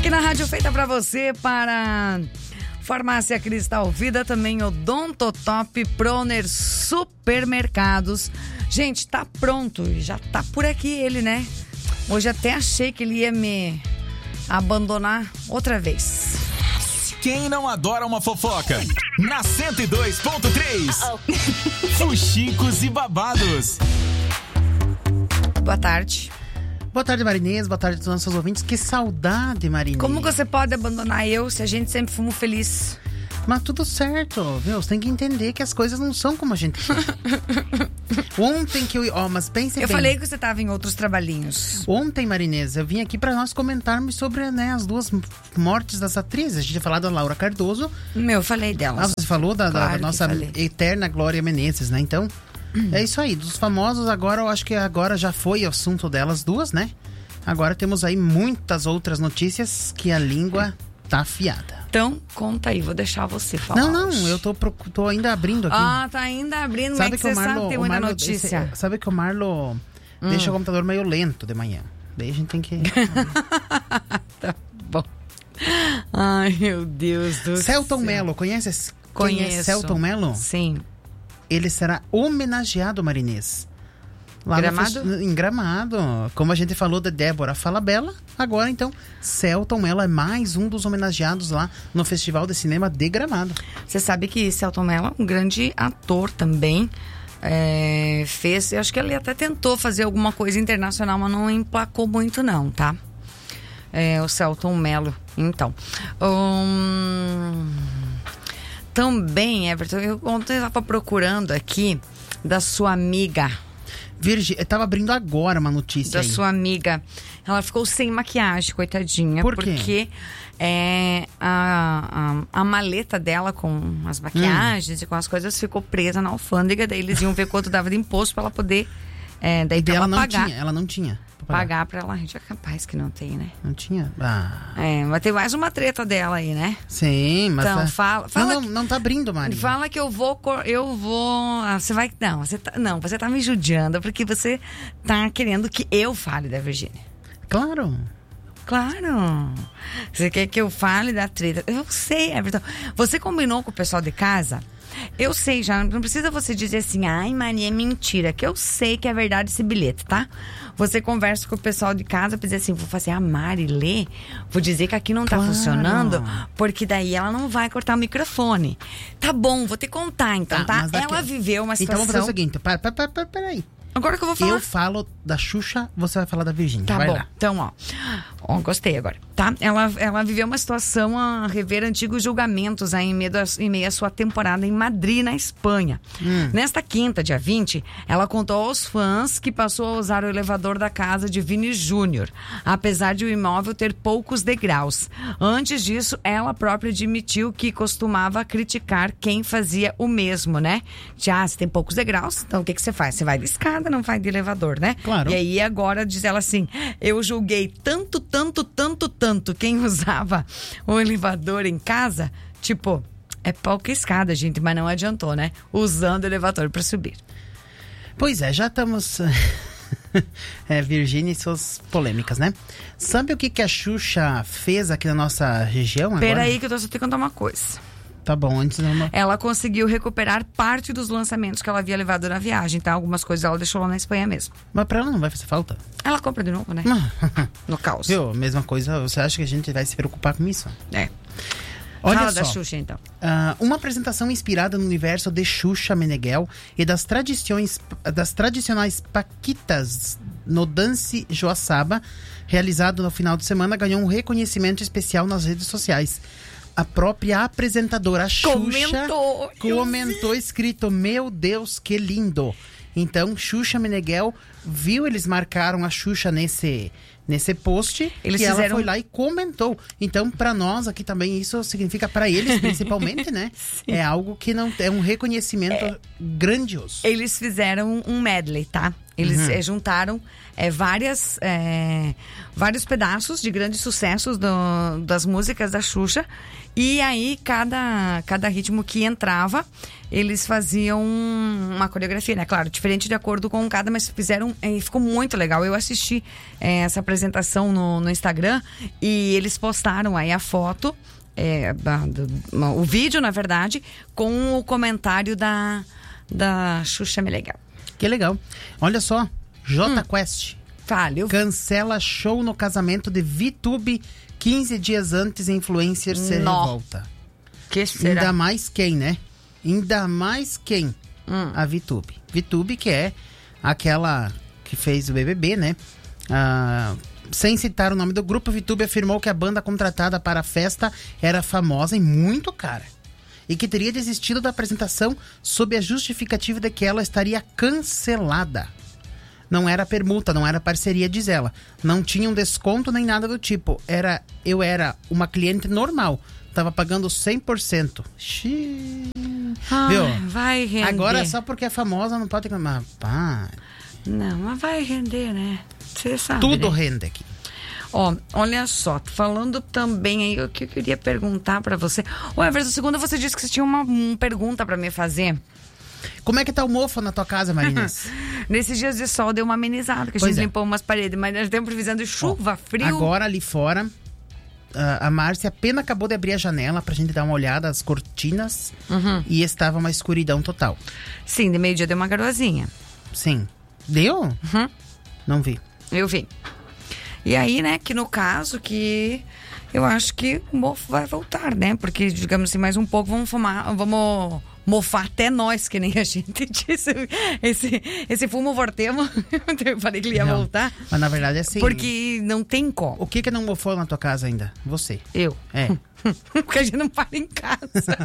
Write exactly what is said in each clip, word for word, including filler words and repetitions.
Aqui na Rádio Feita pra você, para Farmácia Cristal Vida, também Odontotop, Proner Supermercados. Gente, tá pronto, já tá por aqui ele, né? Hoje até achei que ele ia me abandonar outra vez. Quem não adora uma fofoca? Na cento e dois ponto três. Fuxicos e babados. Boa tarde. Boa tarde, Marinês. Boa tarde a todos os nossos ouvintes. Que saudade, Marinês. Como você pode abandonar eu se a gente sempre fomos felizes? Mas tudo certo, viu? Você tem que entender que as coisas não são como a gente quer. Ontem que eu... Ó, mas pense Eu bem. falei que você tava em outros trabalhinhos. Ontem, Marinês, eu vim aqui pra nós comentarmos sobre, né, as duas mortes das atrizes. A gente tinha falado da Laura Cardoso. Meu, eu falei delas. Ah, você falou da, da- Claro da que nossa falei. eterna Glória Menezes, né? Então, é isso aí. Dos famosos, agora eu acho que agora já foi o assunto delas duas, né? Agora temos aí muitas outras notícias que a língua tá afiada. Então, conta aí, vou deixar você falar. Não, não, hoje. eu tô, proc- tô ainda abrindo aqui. Ah, tá ainda abrindo, sabe mas que, que o você Marlo, sabe tem o muita Marlo- notícia. esse- sabe que o Marlo deixa o computador meio lento de manhã. Daí a gente tem que... Tá bom. Ai, meu Deus do céu. Celton Mello, conhece? esse- Quem é Conheço. Celton Mello? Sim. Ele será homenageado, Marinês. Lá no Gramado? festi- em Gramado. Como a gente falou da Débora Falabella, agora então, Celton Mello é mais um dos homenageados lá no Festival de Cinema de Gramado. Você sabe que Celton Mello é um grande ator também. É, fez, eu acho que ele até tentou fazer alguma coisa internacional, mas não emplacou muito não, tá? É, o Celton Mello, então. Hum, também, Everton, eu ontem estava procurando aqui da sua amiga, Virgi, eu tava abrindo agora uma notícia da aí. sua amiga. Ela ficou sem maquiagem, coitadinha. Por quê? Porque é, a, a, a maleta dela com as maquiagens e com as coisas ficou presa na alfândega. Daí eles iam ver quanto dava de imposto pra ela poder... É, daí E pra ela ela não pagar. tinha, ela não tinha. pra pagar. Pagar pra ela. Gente, é capaz que não tem, né? Não tinha? Ah, É, mas tem mais uma treta dela aí, né? sim, mas... Então, tá- fala- fala não, não, que- não tá abrindo, Mari. Fala que eu vou, cor- eu vou, ah, você vai, não, você tá, não, você tá me judiando porque você tá querendo que eu fale da Virgínia. Claro. Claro. Você quer que eu fale da treta? Eu sei, Everton. Você combinou com o pessoal de casa? Eu sei já, não precisa você dizer assim, ai, Maria, é mentira, que eu sei que é verdade esse bilhete, tá? Você conversa com o pessoal de casa pra dizer assim, vou fazer a Mari ler, vou dizer que aqui não tá Claro. funcionando, porque daí ela não vai cortar o microfone. Tá bom, vou te contar então, tá? mas daqui- Ela viveu uma Então situação... vamos fazer o seguinte, para, para, para, para, peraí. Agora que eu vou falar... Eu falo da Xuxa, você vai falar da Virgínia. Tá vai bom, lá. então, ó. Ó, gostei agora, tá? Ela, ela viveu uma situação a rever antigos julgamentos aí em meio, a, em meio à sua temporada em Madrid, na Espanha. Hum. Nesta quinta, dia vinte, ela contou aos fãs que passou a usar o elevador da casa de Vini Júnior, apesar de o imóvel ter poucos degraus. Antes disso, ela própria admitiu que costumava criticar quem fazia o mesmo, né? Já, se tem poucos degraus, então o que, que você faz? Você vai de escada, não vai de elevador, né? Claro. E aí agora diz ela assim, eu julguei tanto, tanto, tanto, tanto quem usava o elevador em casa, tipo, é pouca escada, gente, mas não adiantou, né? Usando o elevador para subir. Pois é, já estamos... é, Virgínia e suas polêmicas, né? Sabe o que, que a Xuxa fez aqui na nossa região agora? Peraí que eu tô só te contar uma coisa. Tá bom, antes de uma... Ela conseguiu recuperar parte dos lançamentos que ela havia levado na viagem, tá? Algumas coisas ela deixou lá na Espanha mesmo. Mas pra ela não vai fazer falta? Ela compra de novo, né? No caos. Viu? Mesma coisa, você acha que a gente vai se preocupar com isso? É. Olha Fala só. da Xuxa, então. Ah, uma apresentação inspirada no universo de Xuxa Meneghel e das, tradições, das tradicionais paquitas no Dance Joaçaba, realizado no final de semana, ganhou um reconhecimento especial nas redes sociais. A própria apresentadora Xuxa Comentou, eu comentou escrito, meu Deus, que lindo. Então, Xuxa Meneghel viu, eles marcaram a Xuxa nesse, nesse post, Eles e ela fizeram- foi lá e comentou. Então, pra nós aqui também, isso significa pra eles principalmente, né? É algo que não é um reconhecimento grandioso. Eles fizeram um medley, tá? Eles uhum. é, juntaram é, várias, é, vários pedaços de grandes sucessos do, das músicas da Xuxa. E aí, cada, cada ritmo que entrava, eles faziam uma coreografia, né? Claro, diferente de acordo com cada, mas fizeram... É, ficou muito legal. Eu assisti é, essa apresentação no, no Instagram e eles postaram aí a foto, é, da, do, o vídeo, na verdade, com o comentário da, da Xuxa Meneghel. Que legal. Olha só, J hum. Quest. Fale, eu... Cancela show no casamento de VTube quinze dias antes, influencer se revolta. Que será? Ainda mais quem, né? Ainda mais quem? Hum. A VTube. VTube, que é aquela que fez o B B B, né? Ah, sem citar o nome do grupo, a VTube afirmou que a banda contratada para a festa era famosa e muito cara. E que teria desistido da apresentação sob a justificativa de que ela estaria cancelada. Não era permuta, não era parceria, diz ela. Não tinha um desconto nem nada do tipo. Era, eu era uma cliente normal. Tava pagando cem por cento. Xiii. Ai, viu? Vai render. Agora só porque é famosa não pode... Mas, pá. Não, mas vai render, né? Você sabe, Tudo né? rende aqui. Ó, olha só, falando também aí, o que eu queria perguntar pra você. Ô, Everton, segunda você disse que você tinha uma, uma pergunta pra me fazer. Como é que tá o mofo na tua casa, Marinês? Nesses dias de sol deu uma amenizada, que a pois gente é. limpou umas paredes, mas nós temos previsão de chuva, Ó, frio. Agora ali fora, a Márcia apenas acabou de abrir a janela pra gente dar uma olhada às cortinas uhum. e estava uma escuridão total. Sim, de meio-dia deu uma garoazinha. Sim. Deu? Uhum. Não vi. Eu vi. E aí, né, que no caso que eu acho que o mofo vai voltar, né? Porque, digamos assim, mais um pouco vamos fumar, vamos mofar até nós, que nem a gente disse. Esse, esse fumo vortemo, eu falei que ele ia não, voltar. Mas na verdade é assim. Porque não tem como. O que que não mofou na tua casa ainda? Você. Eu. É. Porque a gente não para em casa.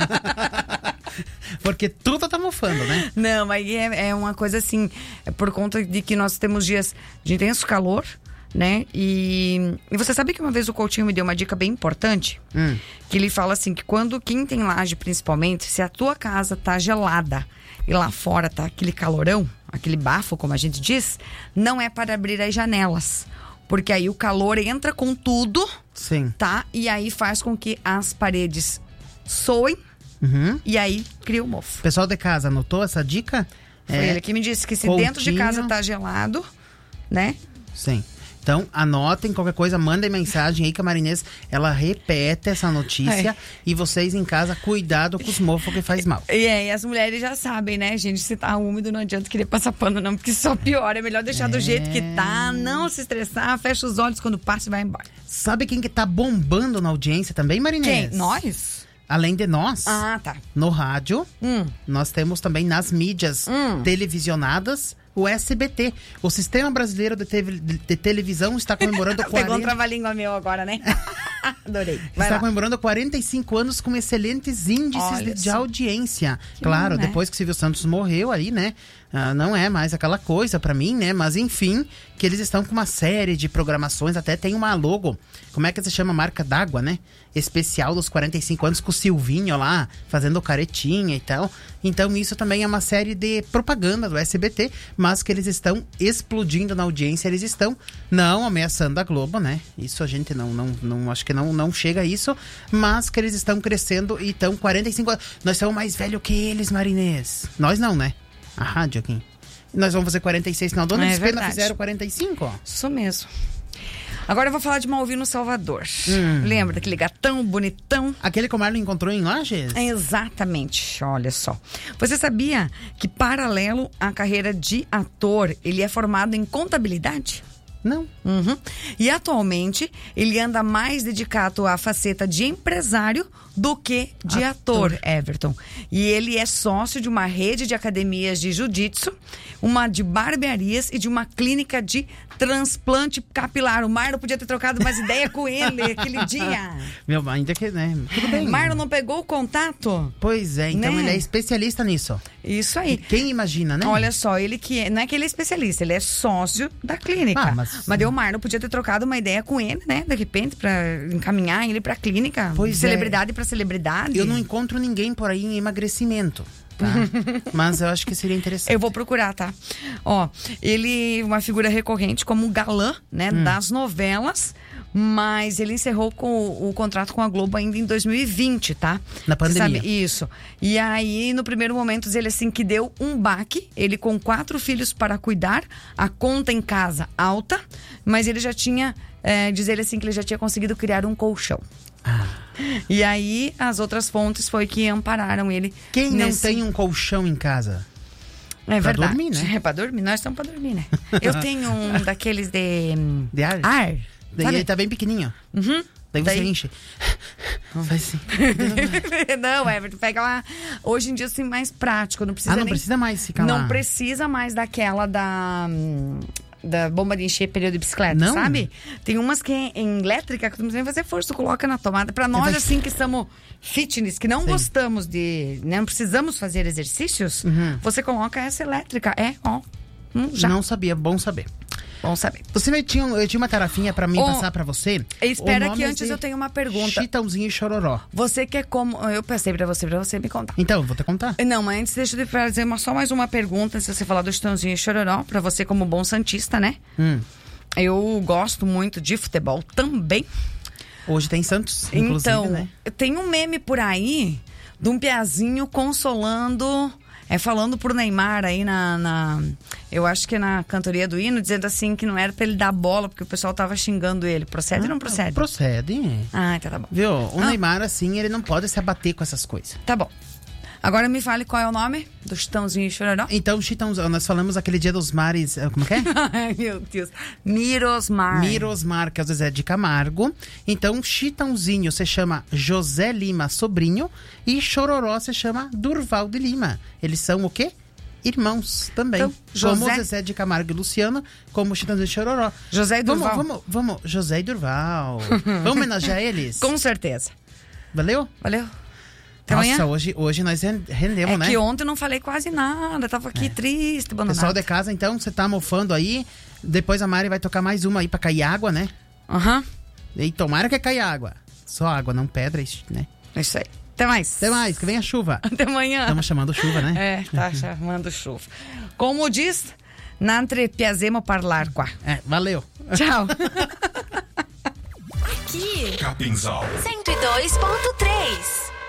Porque tudo tá mofando, né? Não, mas é, é uma coisa assim, é por conta de que nós temos dias de intenso calor, né? E, e você sabe que uma vez o Coutinho me deu uma dica bem importante? Hum. Que ele fala assim, que quando quem tem laje principalmente, se a tua casa tá gelada e lá fora tá aquele calorão, aquele bafo, como a gente diz, não é para abrir as janelas. Porque aí o calor entra com tudo, sim, tá? E aí faz com que as paredes soem, uhum. e aí cria o mofo. O pessoal de casa anotou essa dica? Foi é, ele que me disse que se Coutinho... dentro de casa tá gelado, né? Sim. Então, anotem qualquer coisa, mandem mensagem aí que a Marinês, ela repete essa notícia. É. E vocês em casa, cuidado com os mofos que faz mal. E, é, e as mulheres já sabem, né, gente? Se tá úmido, não adianta querer passar pano não, porque só piora. É melhor deixar é. do jeito que tá, não se estressar, fecha os olhos quando passa e vai embora. Sabe quem que tá bombando na audiência também, Marinês? Quem? Nós? Além de nós, ah, tá. no rádio, hum. nós temos também nas mídias hum. televisionadas o S B T. O Sistema Brasileiro de, te de Televisão está comemorando quarenta... Pegou um trava-língua meu agora, né? Adorei. Vai está lá. comemorando quarenta e cinco anos com excelentes índices Olha de, de audiência. Que claro, bom, né? Depois que Silvio Santos morreu aí, né? Ah, não é mais aquela coisa pra mim, né? Mas enfim, que eles estão com uma série de programações. Até tem uma logo, como é que se chama? Marca d'água, né? Especial dos quarenta e cinco anos com o Silvinho lá, fazendo caretinha e tal. Então isso também é uma série de propaganda do S B T, mas que eles estão explodindo na audiência. Eles estão não ameaçando a Globo, né? Isso a gente não, não, não acho que não, não chega a isso, mas que eles estão crescendo e estão quarenta e cinco anos. Nós somos mais velhos que eles, Marinês. Nós não, né? A rádio aqui. Nós vamos fazer quarenta e seis final do ano, é eles apenas fizeram quarenta e cinco, ó. Isso mesmo. Agora eu vou falar de Malvino Salvador. Hum. Lembra daquele gatão bonitão? Aquele que o Marlon encontrou em Lages? É, exatamente, olha só. Você sabia que, paralelo à carreira de ator, ele é formado em contabilidade? Não. Uhum. E atualmente ele anda mais dedicado à faceta de empresário do que de ator, ator, Everton. E ele é sócio de uma rede de academias de jiu-jitsu, uma de barbearias e de uma clínica de transplante capilar. O Marlon podia ter trocado mais ideia com ele aquele dia. Meu, ainda que, né? Tudo bem. Marlon não pegou o contato? Pois é, então né? Ele é especialista nisso. Isso aí. E quem imagina, né? Olha só, ele que é, não é que ele é especialista, ele é sócio da clínica. Ah, mas... mas o Marlon podia ter trocado uma ideia com ele, né? De repente, pra encaminhar ele pra clínica. Pois de celebridade é. pra celebridade. Eu não encontro ninguém por aí em emagrecimento. tá? Mas eu acho que seria interessante. Eu vou procurar, tá? Ó, ele uma figura recorrente como galã, né, hum. das novelas, mas ele encerrou com o, o contrato com a Globo ainda em dois mil e vinte, tá? Na pandemia. Sabe? Isso. E aí, no primeiro momento, ele assim que deu um baque, ele com quatro filhos para cuidar, a conta em casa alta, mas ele já tinha, é, diz ele assim, que ele já tinha conseguido criar um colchão. Ah. E aí, as outras fontes foi que ampararam ele. Quem nesse... não tem um colchão em casa? É pra verdade. dormir, né? É pra dormir, nós estamos pra dormir, né? Eu tenho um daqueles de... De ar? Ar. Daí sabe? ele tá bem pequenininho. Uhum. Daí você Daí... enche. Faz assim. Não, Everton, pega lá. Hoje em dia, assim, mais prático. Não precisa Ah, não nem... precisa mais ficar Não lá. precisa mais daquela da... Da bomba de encher pneu de bicicleta, Não? sabe? Tem umas que é em elétrica que tu não precisa fazer força, tu coloca na tomada. Pra nós, vai... assim, que estamos fitness, que não Sim. gostamos de... Né, não precisamos fazer exercícios, uhum. você coloca essa elétrica. É, ó. Hum, já. Não sabia, bom saber. Bom saber. Você vai, tinha, eu tinha uma tarefinha pra mim Oh, passar pra você. Espera que antes eu tenho uma pergunta. Chitãozinho e Chororó. Você quer como... Eu pensei pra você, pra você me contar. Então, vou te contar. Não, mas antes deixa eu te fazer uma, só mais uma pergunta. Se você falar do Chitãozinho e Chororó, pra você como bom santista, né? Hum. Eu gosto muito de futebol também. Hoje tem Santos, inclusive, então, né? tem um meme por aí de um piazinho consolando... É, falando pro Neymar aí na, na... Eu acho que na cantoria do hino, dizendo assim que não era pra ele dar bola, porque o pessoal tava xingando ele. Procede ou não procede? Procede. Ah, então tá bom. Viu? O Ah. Neymar, assim, ele não pode se abater com essas coisas. Tá bom. Agora me fale qual é o nome do Chitãozinho e Chororó. Então, Chitãozinho, nós falamos aquele dia dos mares, eh, como que é? Ai, meu Deus. Mirosmar. Mirosmar, que é o Zezé de Camargo. Então, Chitãozinho se chama José Lima Sobrinho e Chororó se chama Durval de Lima. Eles são o quê? Irmãos também. Então, como José- Zezé de Camargo e Luciano, como Chitãozinho e Chororó. José e Durval. Vamos, vamos, vamos. José e Durval. Vamos homenagear eles? Com certeza. Valeu? Valeu. Até Nossa, amanhã. hoje, hoje nós ren- rendemos, É né? que ontem eu não falei quase nada. Tava aqui triste, abandonado. Pessoal de casa, então, você tá mofando aí. Depois a Mari vai tocar mais uma aí pra cair água, né? Aham. E tomara que caia água. Só água, não pedra, né? É isso aí. Até mais. Até mais, que vem a chuva. Até amanhã. Estamos chamando chuva, né? É, tá chamando chuva. Como diz, nantre piazemo parlar qua. É, valeu. Tchau. Aqui, Capinzal. cento e dois ponto três.